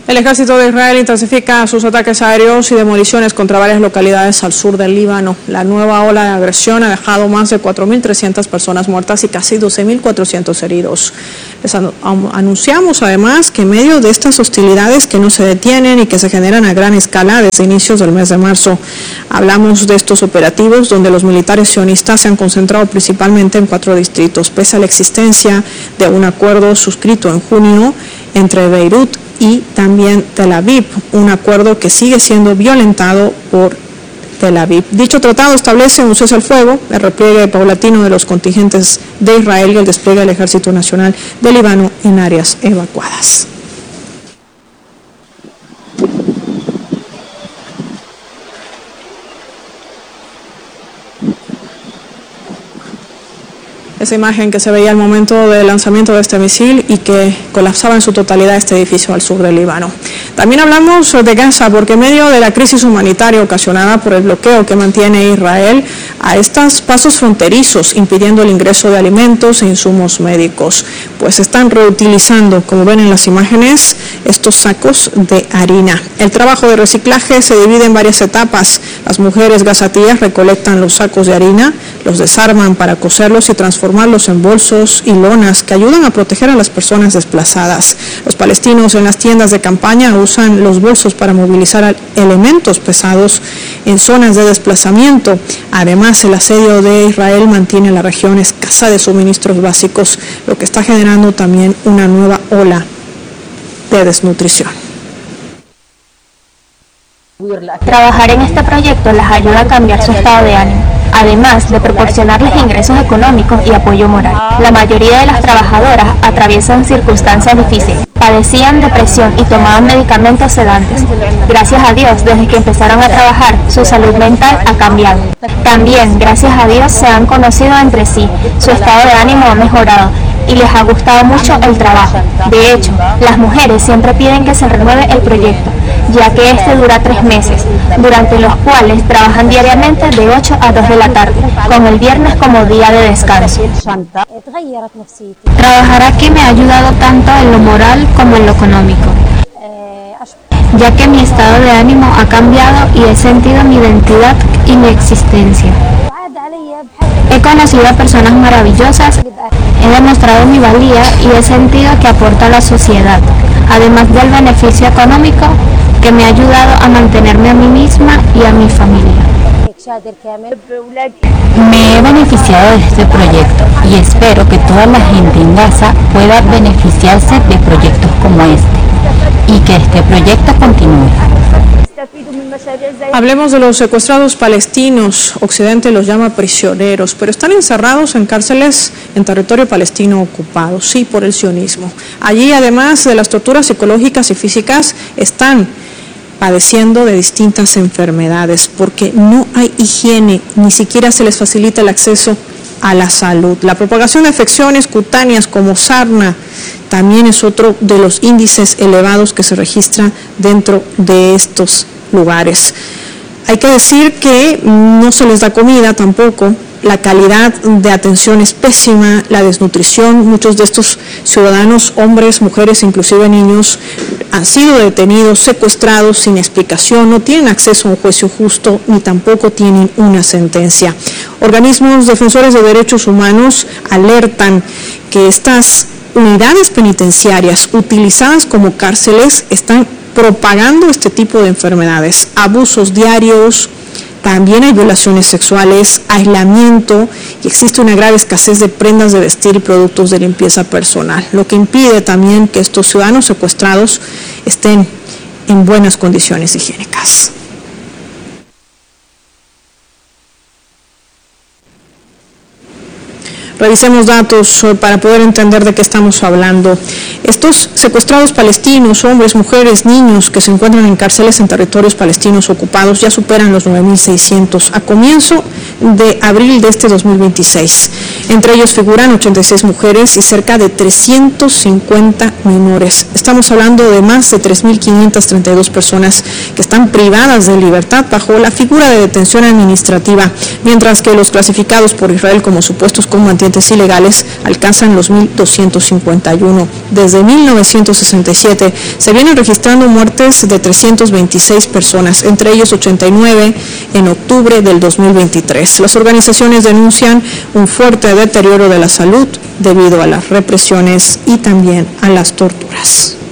El ejército de Israel intensifica sus ataques aéreos y demoliciones contra varias localidades al sur del Líbano. La nueva ola de agresión ha dejado más de 4.300 personas muertas y casi 12.400 heridos. Les anunciamos además que en medio de estas hostilidades que no se detienen y que se generan a gran escala desde inicios del mes de marzo, hablamos de estos operativos donde los militares sionistas se han concentrado principalmente en 4 distritos, pese a la existencia de un acuerdo suscrito en junio entre Beirut y también Tel Aviv, un acuerdo que sigue siendo violentado por Tel Aviv. Dicho tratado establece un cese al fuego, el repliegue paulatino de los contingentes de Israel y el despliegue del Ejército Nacional de Líbano en áreas evacuadas. Esa imagen que se veía al momento del lanzamiento de este misil y que colapsaba en su totalidad este edificio al sur del Líbano. También hablamos de Gaza porque en medio de la crisis humanitaria ocasionada por el bloqueo que mantiene Israel a estos pasos fronterizos impidiendo el ingreso de alimentos e insumos médicos, pues están reutilizando, como ven en las imágenes, estos sacos de harina. El trabajo de reciclaje se divide en varias etapas. Las mujeres gazatíes recolectan los sacos de harina, los desarman para coserlos y transformarlos en bolsos y lonas que ayudan a proteger a las personas desplazadas. Los palestinos en las tiendas de campaña usan los bolsos para movilizar elementos pesados en zonas de desplazamiento. Además, el asedio de Israel mantiene la región escasa de suministros básicos, lo que está generando también una nueva ola de desnutrición. Trabajar en este proyecto les ayuda a cambiar su estado de ánimo, además de proporcionarles ingresos económicos y apoyo moral. La mayoría de las trabajadoras atraviesan circunstancias difíciles, padecían depresión y tomaban medicamentos sedantes. Gracias a Dios, desde que empezaron a trabajar, su salud mental ha cambiado. También, gracias a Dios, se han conocido entre sí, su estado de ánimo ha mejorado y les ha gustado mucho el trabajo. De hecho, las mujeres siempre piden que se renueve el proyecto, ya que este dura 3 meses, durante los cuales trabajan diariamente de 8 a 2 de la tarde, con el viernes como día de descanso. Trabajar aquí me ha ayudado tanto en lo moral como en lo económico, ya que mi estado de ánimo ha cambiado y he sentido mi identidad y mi existencia. He conocido a personas maravillosas, he demostrado mi valía y he sentido que aporto a la sociedad, además del beneficio económico que me ha ayudado a mantenerme a mí misma y a mi familia. Me he beneficiado de este proyecto y espero que toda la gente en Gaza pueda beneficiarse de proyectos como este y que este proyecto continúe. Hablemos de los secuestrados palestinos. Occidente los llama prisioneros, pero están encerrados en cárceles en territorio palestino ocupado, sí, por el sionismo. Allí, además de las torturas psicológicas y físicas, están padeciendo de distintas enfermedades porque no hay higiene, ni siquiera se les facilita el acceso a la salud. La propagación de afecciones cutáneas como sarna también es otro de los índices elevados que se registran dentro de estos lugares. Hay que decir que no se les da comida tampoco, la calidad de atención es pésima, la desnutrición, muchos de estos ciudadanos, hombres, mujeres, inclusive niños, han sido detenidos, secuestrados sin explicación, no tienen acceso a un juicio justo ni tampoco tienen una sentencia. Organismos defensores de derechos humanos alertan que estas unidades penitenciarias utilizadas como cárceles están propagando este tipo de enfermedades, abusos diarios, también hay violaciones sexuales, aislamiento y existe una grave escasez de prendas de vestir y productos de limpieza personal, lo que impide también que estos ciudadanos secuestrados estén en buenas condiciones higiénicas. Revisemos datos para poder entender de qué estamos hablando. Estos secuestrados palestinos, hombres, mujeres, niños que se encuentran en cárceles en territorios palestinos ocupados ya superan los 9.600 a comienzo de abril de este 2026. Entre ellos figuran 86 mujeres y cerca de 350 menores. Estamos hablando de más de 3.532 personas que están privadas de libertad bajo la figura de detención administrativa, mientras que los clasificados por Israel como supuestos combatientes ilegales alcanzan los 1.251. Desde 1967 se vienen registrando muertes de 326 personas, entre ellos 89 en octubre del 2023. Las organizaciones denuncian un fuerte deterioro de la salud debido a las represiones y también a las torturas.